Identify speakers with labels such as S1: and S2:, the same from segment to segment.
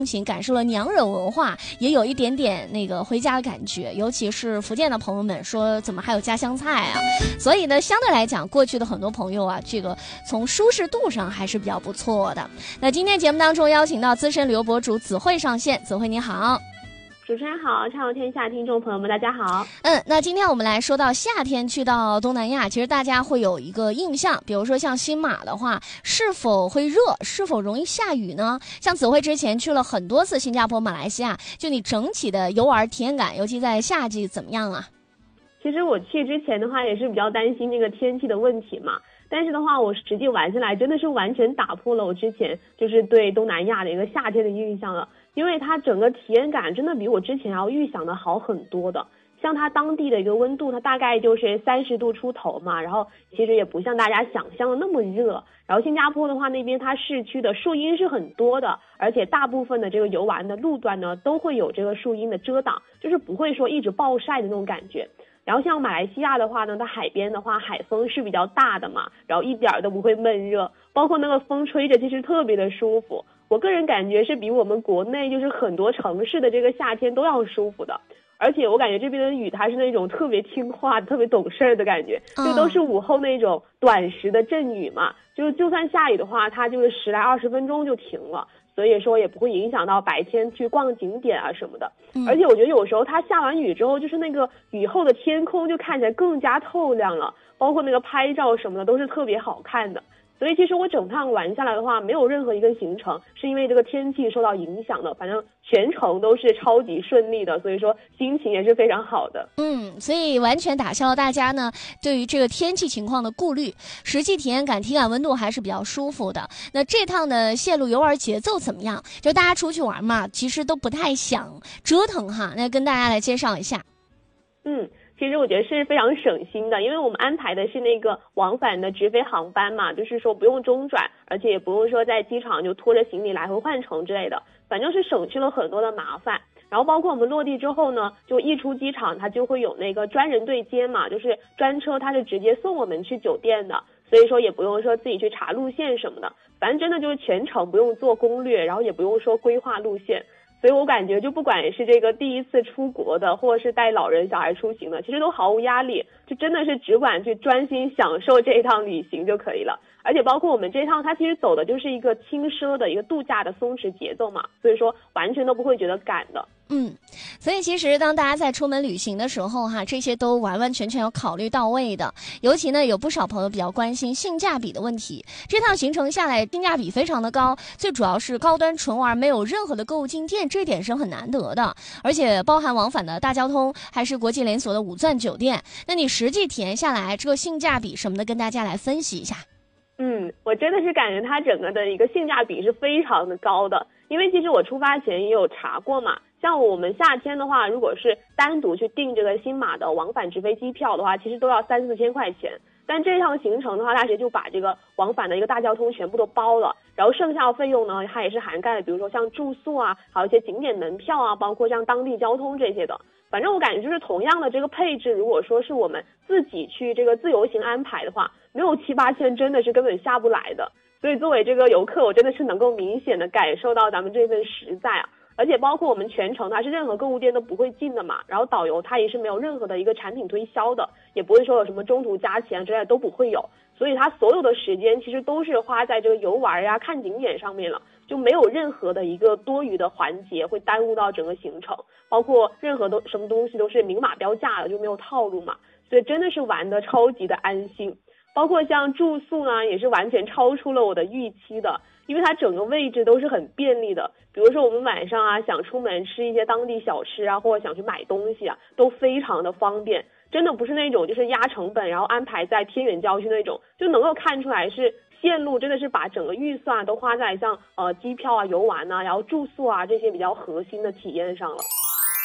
S1: 感受了娘惹文化，也有一点点那个回家的感觉，尤其是福建的朋友们说怎么还有家乡菜啊，所以呢相对来讲过去的很多朋友啊，这个从舒适度上还是比较不错的。那今天节目当中邀请到资深旅游博主子慧上线，子慧你好。
S2: 主持人好，畅游天下听众朋友们大家好。
S1: 那今天我们来说到夏天去到东南亚，其实大家会有一个印象，比如说像新马的话，是否会热，是否容易下雨呢？像子慧之前去了很多次新加坡、马来西亚，就你整体的游玩体验感，尤其在夏季怎么样啊？
S2: 其实我去之前的话也是比较担心那个天气的问题嘛，但是的话我实际玩下来真的是完全打破了我之前就是对东南亚的一个夏天的印象了，因为它整个体验感真的比我之前要预想的好很多的。像它当地的一个温度，它大概就是30度出头嘛，然后其实也不像大家想象的那么热。然后新加坡的话，那边它市区的树荫是很多的，而且大部分的这个游玩的路段呢都会有这个树荫的遮挡，就是不会说一直暴晒的那种感觉。然后像马来西亚的话呢，它海边的话海风是比较大的嘛，然后一点都不会闷热，包括那个风吹着其实特别的舒服。我个人感觉是比我们国内就是很多城市的这个夏天都要舒服的。而且我感觉这边的雨它是那种特别听话、特别懂事的感觉，就都是午后那种短时的阵雨嘛，就算下雨的话，它就是10来20分钟就停了，所以说也不会影响到白天去逛景点啊什么的。而且我觉得有时候它下完雨之后，就是那个雨后的天空就看起来更加透亮了，包括那个拍照什么的都是特别好看的。所以其实我整趟玩下来的话，没有任何一个行程是因为这个天气受到影响的，反正全程都是超级顺利的，所以说心情也是非常好的。
S1: 所以完全打消了大家呢对于这个天气情况的顾虑，实际体验感、体感温度还是比较舒服的。那这趟的线路游玩节奏怎么样？就大家出去玩嘛，其实都不太想折腾哈。那跟大家来介绍一下。
S2: 其实我觉得是非常省心的，因为我们安排的是那个往返的直飞航班嘛，就是说不用中转，而且也不用说在机场就拖着行李来回换乘之类的，反正是省去了很多的麻烦。然后包括我们落地之后呢，就一出机场它就会有那个专人对接嘛，就是专车它是直接送我们去酒店的，所以说也不用说自己去查路线什么的，反正真的就是全程不用做攻略，然后也不用说规划路线。所以我感觉就不管是这个第一次出国的，或者是带老人小孩出行的，其实都毫无压力，就真的是只管去专心享受这一趟旅行就可以了。而且包括我们这趟它其实走的就是一个轻奢的一个度假的松弛节奏嘛，所以说完全都不会觉得赶的。
S1: 所以其实当大家在出门旅行的时候哈，这些都完完全全要考虑到位的。尤其呢有不少朋友比较关心性价比的问题，这趟行程下来性价比非常的高，最主要是高端纯玩，没有任何的购物进店，这点是很难得的，而且包含往返的大交通，还是国际连锁的5钻酒店。那你实际体验下来这个性价比什么的，跟大家来分析一下。
S2: 我真的是感觉它整个的一个性价比是非常的高的，因为其实我出发前也有查过嘛，像我们夏天的话，如果是单独去订这个新马的往返直飞机票的话，其实都要3、4千块钱。但这趟行程的话，它直接就把这个往返的一个大交通全部都包了，然后剩下的费用呢，它也是涵盖了，比如说像住宿啊，还有一些景点门票啊，包括像当地交通这些的。反正我感觉就是同样的这个配置，如果说是我们自己去这个自由行安排的话，没有7、8千真的是根本下不来的。所以作为这个游客，我真的是能够明显的感受到咱们这份实在啊。而且包括我们全程它是任何购物店都不会进的嘛，然后导游他也是没有任何的一个产品推销的，也不会说有什么中途加钱之类的都不会有，所以他所有的时间其实都是花在这个游玩呀、看景点上面了，就没有任何的一个多余的环节会耽误到整个行程，包括任何什么东西都是明码标价的，就没有套路嘛，所以真的是玩得超级的安心。包括像住宿呢，也是完全超出了我的预期的，因为它整个位置都是很便利的，比如说我们晚上啊想出门吃一些当地小吃啊，或者想去买东西啊，都非常的方便，真的不是那种就是压成本然后安排在偏远郊区那种，就能够看出来是线路真的是把整个预算都花在像机票啊、游玩啊，然后住宿啊这些比较核心的体验上了。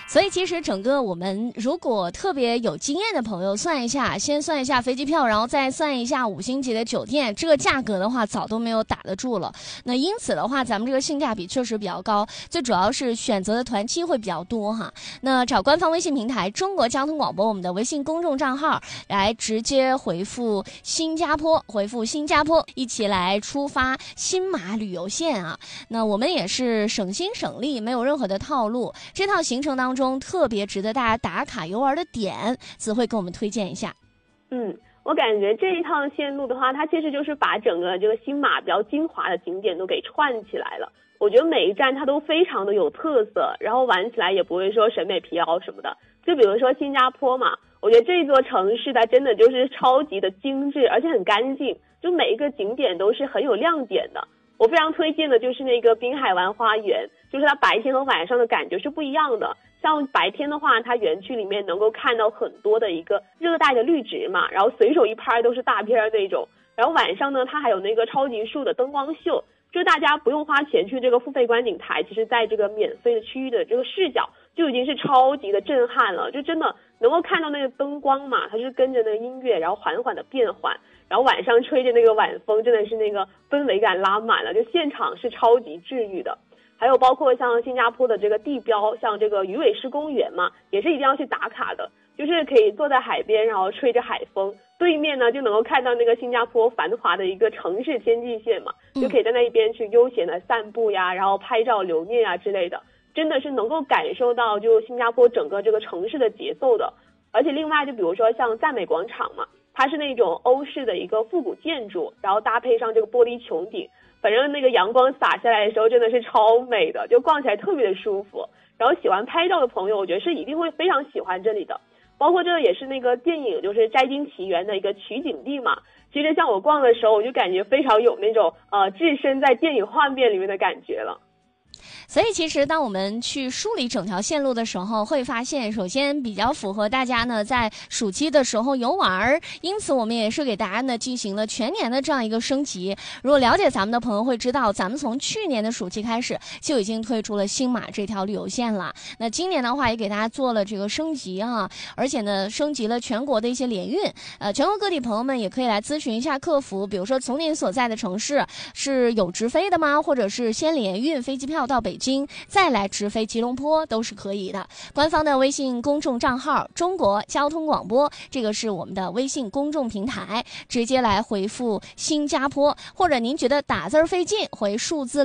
S1: 所以其实整个我们如果特别有经验的朋友算一下，先算一下飞机票，然后再算一下5星级的酒店，这个价格的话早都没有打得住了。那因此的话，咱们这个性价比确实比较高，最主要是选择的团期会比较多哈。那找官方微信平台中国交通广播我们的微信公众账号来直接回复新加坡，一起来出发新马旅游线啊。那我们也是省心省力，没有任何的套路。这套行程当中特别值得大家打卡游玩的点，子慧给我们推荐一下。
S2: 我感觉这一趟线路的话，它其实就是把整个这个新马比较精华的景点都给串起来了。我觉得每一站它都非常的有特色，然后玩起来也不会说审美疲劳什么的。就比如说新加坡嘛，我觉得这座城市它真的就是超级的精致，而且很干净，就每一个景点都是很有亮点的。我非常推荐的就是那个滨海湾花园，就是它白天和晚上的感觉是不一样的。像白天的话，它园区里面能够看到很多的一个热带的绿植嘛，然后随手一拍都是大片那种。然后晚上呢，它还有那个超级树的灯光秀，就是大家不用花钱去这个付费观景台，其实在这个免费的区域的这个视角就已经是超级的震撼了，就真的能够看到那个灯光嘛，它是跟着那个音乐，然后缓缓的变缓。然后晚上吹着那个晚风，真的是那个氛围感拉满了，就现场是超级治愈的。还有包括像新加坡的这个地标，像这个鱼尾狮公园嘛，也是一定要去打卡的，就是可以坐在海边，然后吹着海风，对面呢就能够看到那个新加坡繁华的一个城市天际线嘛，就可以在那一边去悠闲的散步呀，然后拍照留念呀之类的，真的是能够感受到就新加坡整个这个城市的节奏的。而且另外就比如说像赞美广场嘛，它是那种欧式的一个复古建筑，然后搭配上这个玻璃穹顶，反正那个阳光洒下来的时候真的是超美的，就逛起来特别的舒服。然后喜欢拍照的朋友，我觉得是一定会非常喜欢这里的。包括这个也是那个电影就是《摘金奇缘》的一个取景地嘛。其实像我逛的时候，我就感觉非常有那种置身在电影画面里面的感觉了。
S1: 所以其实当我们去梳理整条线路的时候，会发现首先比较符合大家呢在暑期的时候游玩，因此我们也是给大家呢进行了全年的这样一个升级。如果了解咱们的朋友会知道，咱们从去年的暑期开始就已经推出了新马这条旅游线了。那今年的话也给大家做了这个升级啊，而且呢升级了全国的一些联运，全国各地朋友们也可以来咨询一下客服，比如说从您所在的城市是有直飞的吗？或者是先联运飞机票到北京，再来直飞吉隆坡都是可以的。官方的微信公众账号中国交通广播，这个是我们的微信公众平台，直接来回复新加坡，或者您觉得打字费劲，回数字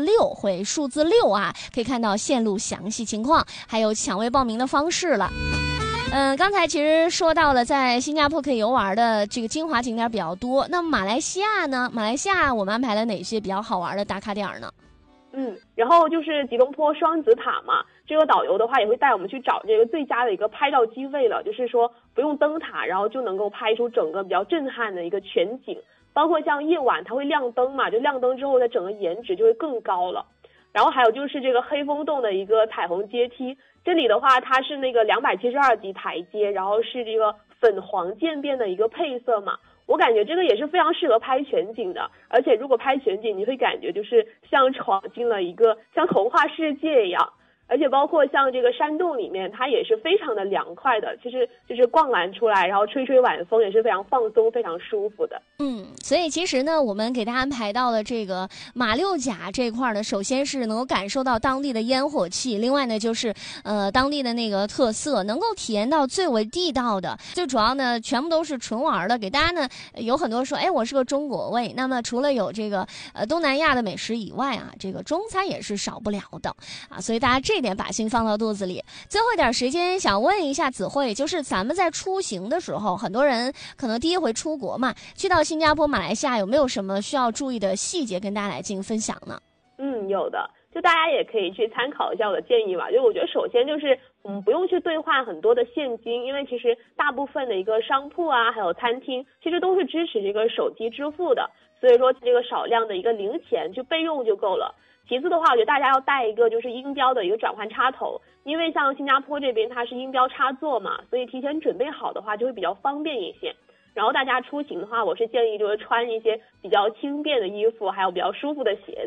S1: 6啊，可以看到线路详细情况，还有抢位报名的方式了。刚才其实说到了在新加坡可以游玩的这个精华景点比较多，那马来西亚呢？马来西亚我们安排了哪些比较好玩的打卡点呢？
S2: 然后就是吉隆坡双子塔嘛，这个导游的话也会带我们去找这个最佳的一个拍照机位了，就是说不用登塔，然后就能够拍出整个比较震撼的一个全景。包括像夜晚它会亮灯嘛，就亮灯之后它整个颜值就会更高了。然后还有就是这个黑风洞的一个彩虹阶梯，这里的话它是那个272级台阶，然后是这个粉黄渐变的一个配色嘛。我感觉这个也是非常适合拍全景的，而且如果拍全景，你会感觉就是像闯进了一个像童话世界一样。而且包括像这个山洞里面，它也是非常的凉快的，其实就是逛完出来，然后吹吹晚风，也是非常放松、非常舒服的。
S1: 所以其实呢，我们给大家安排到了这个马六甲这块呢，首先是能够感受到当地的烟火气，另外呢就是当地的那个特色，能够体验到最为地道的。最主要呢，全部都是纯玩的，给大家呢有很多说，哎，我是个中国胃。那么除了有这个东南亚的美食以外啊，这个中餐也是少不了的啊，所以大家这点把心放到肚子里。最后一点时间想问一下子慧，就是咱们在出行的时候，很多人可能第一回出国嘛，去到新加坡、马来西亚，有没有什么需要注意的细节跟大家来进行分享呢？
S2: 有的，就大家也可以去参考一下我的建议吧。就我觉得首先就是不用去兑换很多的现金，因为其实大部分的一个商铺啊，还有餐厅，其实都是支持这个手机支付的，所以说这个少量的一个零钱去备用就够了。其次的话，我觉得大家要带一个就是音标的一个转换插头，因为像新加坡这边它是音标插座嘛，所以提前准备好的话就会比较方便一些。然后大家出行的话，我是建议就是穿一些比较轻便的衣服，还有比较舒服的鞋子，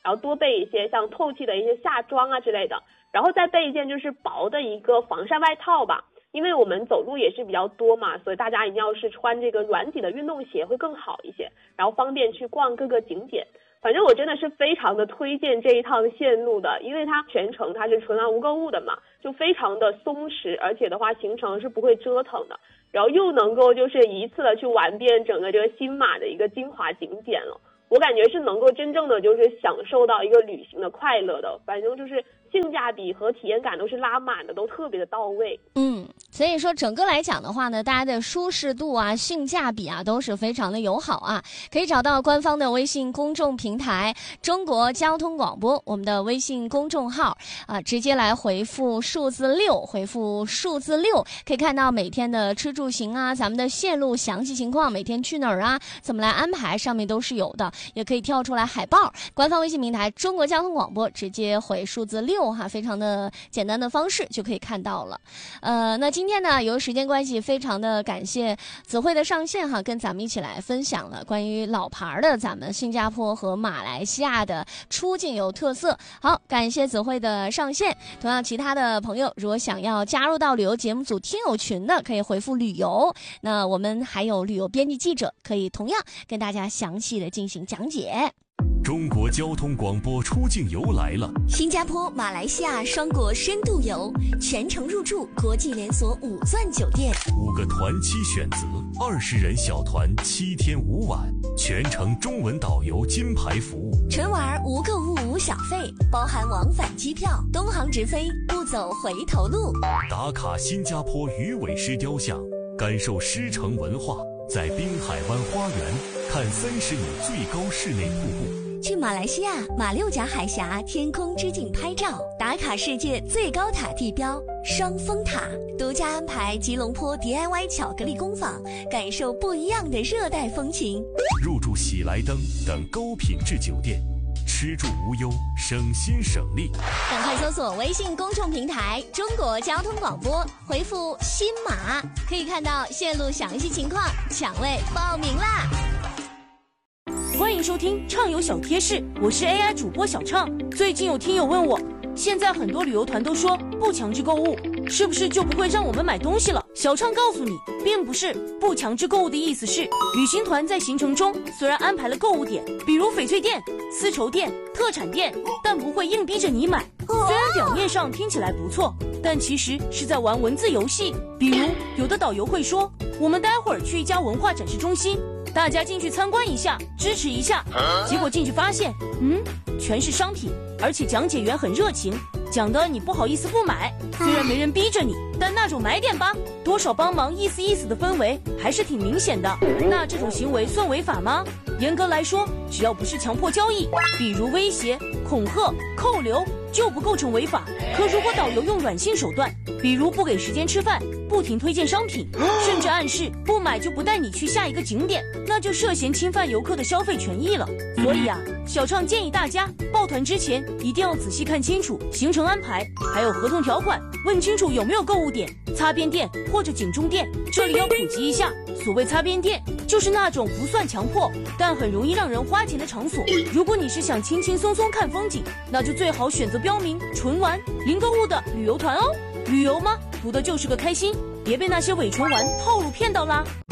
S2: 然后多备一些像透气的一些夏装啊之类的，然后再备一件就是薄的一个防晒外套吧。因为我们走路也是比较多嘛，所以大家一定要是穿这个软底的运动鞋会更好一些，然后方便去逛各个景点。反正我真的是非常的推荐这一趟线路的，因为它全程它是纯玩无购物的嘛，就非常的松弛，而且的话行程是不会折腾的，然后又能够就是一次的去玩遍整个这个新马的一个精华景点了。我感觉是能够真正的就是享受到一个旅行的快乐的，反正就是性价比和体验感都是拉满的，都特别的到位。
S1: 所以说整个来讲的话呢，大家的舒适度啊、性价比啊都是非常的友好啊。可以找到官方的微信公众平台中国交通广播，我们的微信公众号啊，直接来回复数字6，回复数字6，可以看到每天的吃住行啊，咱们的线路详细情况，每天去哪儿啊，怎么来安排，上面都是有的，也可以跳出来海报。官方微信平台中国交通广播，直接回数字6哈，非常的简单的方式就可以看到了。那今天呢，由于时间关系，非常的感谢子慧的上线哈，跟咱们一起来分享了关于老牌的咱们新加坡和马来西亚的出境游特色。好，感谢子慧的上线。同样，其他的朋友如果想要加入到旅游节目组听友群的，可以回复旅游。那我们还有旅游编辑记者，可以同样跟大家详细的进行讲解。
S3: 中国交通广播出境游来了，
S4: 新加坡、马来西亚双国深度游，全程入住国际连锁5钻酒店
S3: ，5个团期选择，20人小团7天5晚，全程中文导游金牌服务，
S4: 纯玩无购物无小费，包含往返机票，东航直飞，不走回头路。
S3: 打卡新加坡鱼尾狮雕像，感受狮城文化，在滨海湾花园看30米最高室内瀑布。
S4: 去马来西亚马六甲海峡天空之镜拍照，打卡世界最高塔地标双峰塔，独家安排吉隆坡 DIY 巧克力工坊，感受不一样的热带风情。
S3: 入住喜来登等高品质酒店，吃住无忧，省心省力。
S1: 赶快搜索微信公众平台中国交通广播，回复新马，可以看到线路详细情况，抢位报名啦。
S5: 欢迎收听畅游小贴士，我是 AI 主播小畅。最近有听友问我，现在很多旅游团都说不强制购物，是不是就不会让我们买东西了？小畅告诉你，并不是。不强制购物的意思是，旅行团在行程中虽然安排了购物点，比如翡翠店、丝绸店、特产店，但不会硬逼着你买。虽然表面上听起来不错，但其实是在玩文字游戏。比如有的导游会说，我们待会儿去一家文化展示中心，大家进去参观一下，支持一下。结果进去发现，全是商品，而且讲解员很热情，讲的你不好意思不买。虽然没人逼着你，但那种买点吧，多少帮忙意思意思的氛围还是挺明显的。那这种行为算违法吗？严格来说，只要不是强迫交易，比如威胁、恐吓、扣留，就不构成违法。可如果导游用软性手段，比如不给时间吃饭，不停推荐商品，甚至暗示不买就不带你去下一个景点，那就涉嫌侵犯游客的消费权益了。所以小畅建议大家报团之前一定要仔细看清楚行程安排，还有合同条款，问清楚有没有购物点、擦边店或者景中店。这里要普及一下，所谓擦边店，就是那种不算强迫，但很容易让人花钱的场所。如果你是想轻轻松松看风景，那就最好选择标明纯玩零购物的旅游团哦。旅游吗？图的就是个开心，别被那些伪纯玩套路骗到啦。